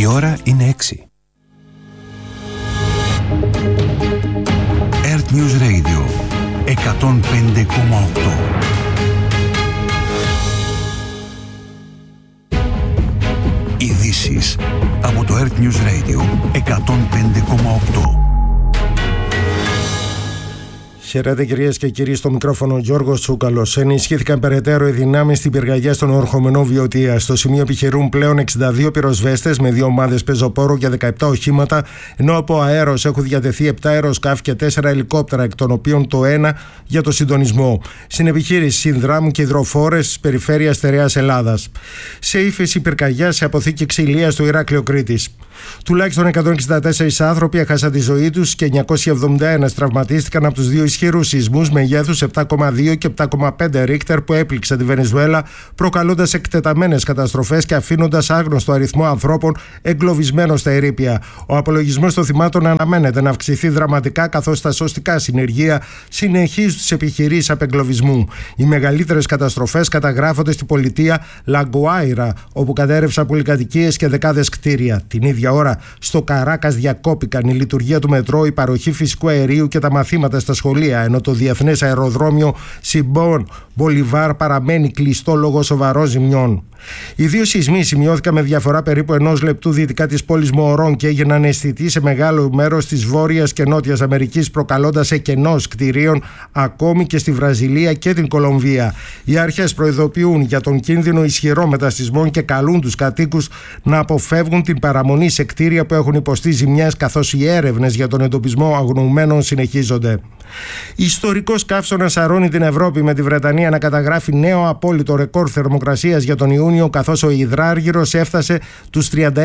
Η ώρα είναι 6. Earth News Radio 105,8. Ειδήσεις από το Earth News Radio 105,8. Χαίρετε κυρίες και κύριοι, στο μικρόφωνο Γιώργος Τσούκαλος. Ενισχύθηκαν περαιτέρω οι δυνάμεις στην πυρκαγιά στον ορχομενό Βιωτία. Στο σημείο επιχειρούν πλέον 62 πυροσβέστες με 2 ομάδες πεζοπόρου και 17 οχήματα, ενώ από αέρος έχουν διατεθεί 7 αεροσκάφη και 4 ελικόπτερα, εκ των οποίων το ένα για το συντονισμό. Στην επιχείρηση συνδράμουν και υδροφόρες της περιφέρειας Στερεάς Ελλάδας. Σε ύφεση πυρκαγιά σε αποθήκη ξυλίας στο Ηράκλειο Κρήτης. Τουλάχιστον 164 άνθρωποι έχασαν τη ζωή τους και 971 τραυματίστηκαν από τους δύο ισχυρούς σεισμούς μεγέθους 7,2 και 7,5 Ρίχτερ που έπληξαν τη Βενεζουέλα, προκαλώντας εκτεταμένες καταστροφές και αφήνοντας άγνωστο αριθμό ανθρώπων εγκλωβισμένων στα ερείπια. Ο απολογισμός των θυμάτων αναμένεται να αυξηθεί δραματικά, καθώς τα σωστικά συνεργεία συνεχίζουν τις επιχειρήσεις απεγκλωβισμού. Οι μεγαλύτερες καταστροφές καταγράφονται στην πολιτεία Λαγκουάιρα, όπου κατέρευσαν πολυκατοικίες και δεκάδες κτίρια. Την ίδια ώρα στο Καράκας διακόπηκαν η λειτουργία του μετρό, η παροχή φυσικού αερίου και τα μαθήματα στα σχολεία, ενώ το διεθνές αεροδρόμιο Σιμπόν Μπολιβάρ παραμένει κλειστό λόγω σοβαρών ζημιών. Οι δύο σεισμοί σημειώθηκαν με διαφορά περίπου 1 λεπτού δυτικά της πόλης Μωρών και έγιναν αισθητοί σε μεγάλο μέρος της Βόρειας και Νότιας Αμερικής, προκαλώντας εκενώσεις κτηρίων ακόμη και στη Βραζιλία και την Κολομβία. Οι αρχές προειδοποιούν για τον κίνδυνο ισχυρών μετασεισμών και καλούν τους κατοίκους να αποφεύγουν την παραμονή σε κτίρια που έχουν υποστεί ζημιές, καθώς οι έρευνες για τον εντοπισμό αγνοουμένων συνεχίζονται. Ιστορικός καύσωνας σαρώνει την Ευρώπη, με τη Βρετανία να καταγράφει νέο απόλυτο ρεκόρ θερμοκρασίας για τον Ιούνιο, καθώς ο υδράργυρος έφτασε τους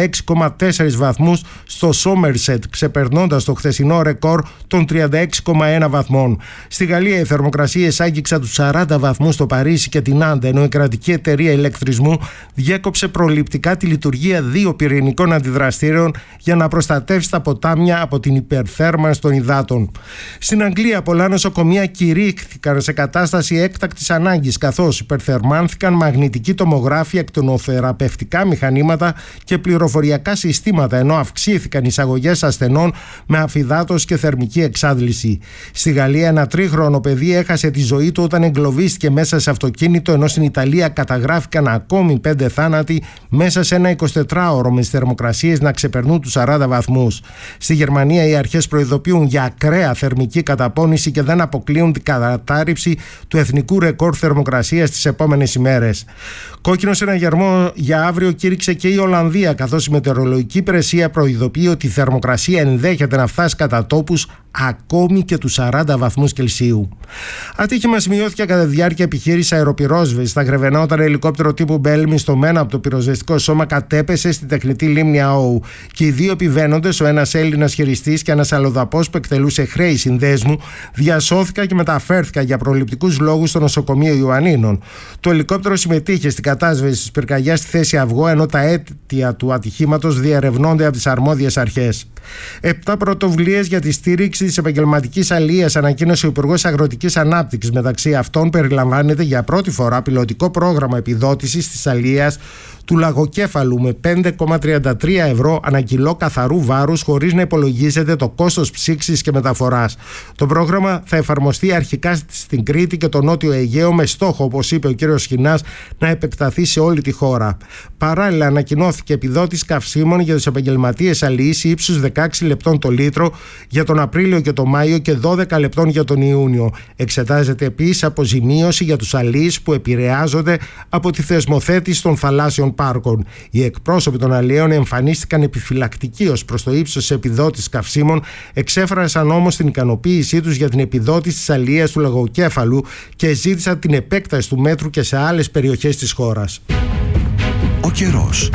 36,4 βαθμούς στο Σόμερσετ, ξεπερνώντας το χθεσινό ρεκόρ των 36,1 βαθμών. Στη Γαλλία οι θερμοκρασίες άγγιξαν τους 40 βαθμούς στο Παρίσι και την Άντα, ενώ η κρατική εταιρεία ηλεκτρισμού διέκοψε προληπτικά τη λειτουργία 2 πυρηνικών αντιδραστήρων για να προστατεύσει τα ποτάμια από την υπερθέρμανση των υδάτων. Στην Αγγλία πολλά νοσοκομεία κηρύχθηκαν σε κατάσταση έκτακτης ανάγκης, καθώς υπερθερμάνθηκαν μαγνητικοί τομογράφοι, εκτονοθεραπευτικά μηχανήματα και πληροφοριακά συστήματα, ενώ αυξήθηκαν οι εισαγωγές ασθενών με αφυδάτωση και θερμική εξάντληση. Στη Γαλλία ένα 3χρονο παιδί έχασε τη ζωή του όταν εγκλωβίστηκε μέσα σε αυτοκίνητο, ενώ στην Ιταλία καταγράφηκαν ακόμη 5 θάνατοι μέσα σε ένα 24ωρο, με τις θερμοκρασίες να ξεπερνούν τους 40 βαθμούς. Στη Γερμανία οι αρχές προειδοποιούν για ακραία θερμική καταπώνηση και δεν αποκλείουν την κατάρριψη του εθνικού ρεκόρ θερμοκρασίας τις επόμενες ημέρες. Κόκκινο συναγερμό για αύριο κήρυξε και η Ολλανδία, καθώς η μετεωρολογική υπηρεσία προειδοποιεί ότι η θερμοκρασία ενδέχεται να φτάσει κατά τόπους ακόμη και τους 40 βαθμούς Κελσίου. Ατύχημα σημειώθηκε κατά τη διάρκεια επιχείρησης αεροπυρόσβεσης στα Γρεβενά, όταν ελικόπτερο τύπου Μπέλμι στομμένο από το πυροσβεστικό σώμα κατέπεσε στην τεχνητή λίμνη Αόου και οι δύο επιβαίνοντες, ο ένας Έλληνας χειριστής και ένας αλλοδαπός που εκτελούσε χρέη συνδέσμου, διασώθηκαν και μεταφέρθηκαν για προληπτικούς λόγους στο νοσοκομείο Ιωαννίνων. Το ελικόπτερο συμμετείχε στην κατάσβεση της πυρκαγιάς στη θέση Αυγό, ενώ τα αίτια του ατυχήματος διερευνώνται από τις αρμόδιες αρχές. 7 πρωτοβουλίες για τη στήριξη της επαγγελματικής αλίας ανακοίνωσε ο Υπουργός Αγροτικής Ανάπτυξης. Μεταξύ αυτών περιλαμβάνεται για πρώτη φορά πιλωτικό πρόγραμμα επιδότησης της αλίας του λαγοκέφαλου με 5,33 ευρώ ανά κιλό καθαρού βάρους, χωρίς να υπολογίζεται το κόστος ψήξης και μεταφοράς. Το πρόγραμμα θα εφαρμοστεί αρχικά στην Κρήτη και το Νότιο Αιγαίο, με στόχο, όπως είπε ο κ. Σχοινάς, να επεκταθεί σε όλη τη χώρα. Παράλληλα, ανακοινώθηκε επιδότηση καυσίμων για τους επαγγελματίες αλιείς ύψους 16 λεπτών το λίτρο για τον Απρίλιο και τον Μάιο και 12 λεπτών για τον Ιούνιο. Εξετάζεται επίσης αποζημίωση για τους αλιείς που επηρεάζονται από τη θεσμοθέτηση των θαλάσσιων πάρκων. Οι εκπρόσωποι των αλιέων εμφανίστηκαν επιφυλακτικοί ως προς το ύψος της επιδότησης καυσίμων, εξέφρασαν όμως την ικανοποίησή τους για την επιδότηση της αλίας του λαγοκέφαλου και ζήτησαν την επέκταση του μέτρου και σε άλλες περιοχές της χώρας. Ο καιρός.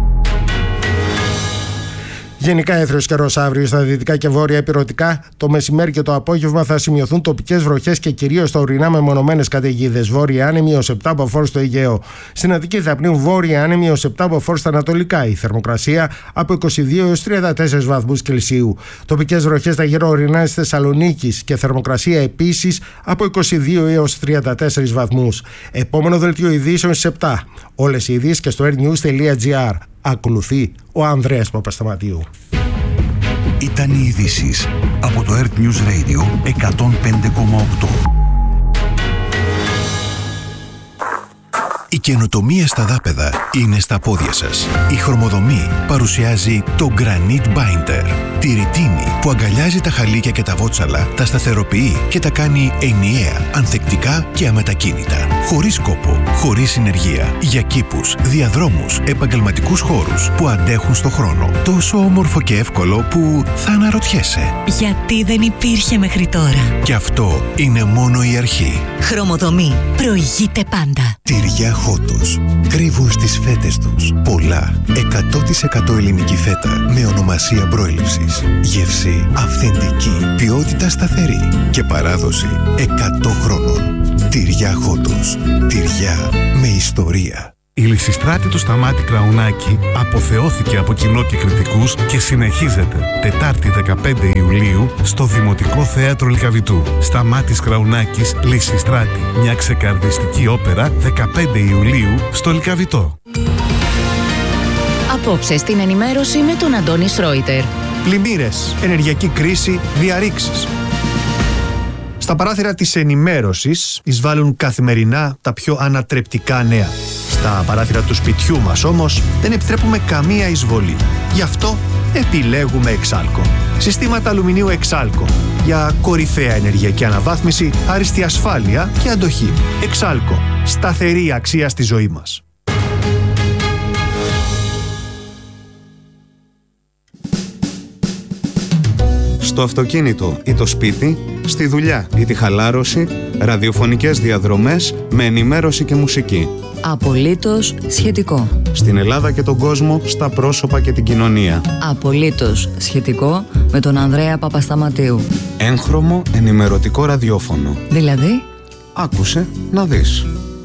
Γενικά έθριος καιρός αύριο στα δυτικά και βόρεια ηπειρωτικά. Το μεσημέρι και το απόγευμα θα σημειωθούν τοπικές βροχές και κυρίως στα ορεινά μεμονωμένες καταιγίδες. Βόρεια άνεμοι ως 7 μποφόρ στο Αιγαίο. Στην Αττική θα πνίουν βόρεια άνεμοι ως 7 μποφόρ στα ανατολικά. Η θερμοκρασία από 22 έως 34 βαθμούς Κελσίου. Τοπικές βροχές στα γύρω ορεινά της Θεσσαλονίκης και θερμοκρασία επίσης από 22 έως 34 βαθμούς. Επόμενο δελτίο ειδήσεων στις 7. Όλες οι ειδήσεις και στο airnews.gr. Ακολουθεί ο ο Ανδρέας Παπασταματίου. Ήταν οι ειδήσεις από το Earth News Radio 105,8. Η καινοτομία στα δάπεδα είναι στα πόδια σας. Η Χρωμοδομή παρουσιάζει το Granite Binder. Τη ρητίνη που αγκαλιάζει τα χαλίκια και τα βότσαλα, τα σταθεροποιεί και τα κάνει ενιαία, ανθεκτικά και αμετακίνητα. Χωρίς κόπο, χωρίς συνεργεία. Για κήπους, διαδρόμους, επαγγελματικούς χώρους που αντέχουν στο χρόνο. Τόσο όμορφο και εύκολο που θα αναρωτιέσαι. Γιατί δεν υπήρχε μέχρι τώρα. Και αυτό είναι μόνο η αρχή. Χρωμοδομή. Προηγείται πάντα. Τυριά Χότος. Κρύβουν στις φέτες τους πολλά 100% ελληνική φέτα με ονομασία προέλευσης. Γεύση αυθεντική, ποιότητα σταθερή και παράδοση 100 χρόνων. Τυριά Χότος. Τυριά με ιστορία. Η Λυσιστράτη του Σταμάτη Κραουνάκη αποθεώθηκε από κοινό και κριτικούς και συνεχίζεται Τετάρτη 15 Ιουλίου στο Δημοτικό Θέατρο Λυκαβητού. Σταμάτης Κραουνάκης, Λυσιστράτη. Μια ξεκαρδιστική όπερα 15 Ιουλίου στο Λυκαβητό. Απόψε στην ενημέρωση με τον Αντώνη Σρόιτερ. Πλημμύρες, ενεργειακή κρίση, διαρρήξεις. Στα παράθυρα της ενημέρωσης εισβάλλουν καθημερινά τα πιο ανατρεπτικά νέα. Στα παράθυρα του σπιτιού μας όμως δεν επιτρέπουμε καμία εισβολή. Γι' αυτό επιλέγουμε Εξάλκο. Συστήματα αλουμινίου Εξάλκο για κορυφαία ενεργειακή αναβάθμιση, άριστη ασφάλεια και αντοχή. Εξάλκο. Σταθερή αξία στη ζωή μας. Στο αυτοκίνητο ή το σπίτι, στη δουλειά ή τη χαλάρωση, ραδιοφωνικές διαδρομές με ενημέρωση και μουσική. Απολύτως σχετικό. Στην Ελλάδα και τον κόσμο, στα πρόσωπα και την κοινωνία. Απολύτως σχετικό με τον Ανδρέα Παπασταματίου. Έγχρωμο ενημερωτικό ραδιόφωνο. Δηλαδή? Άκουσε να δεις.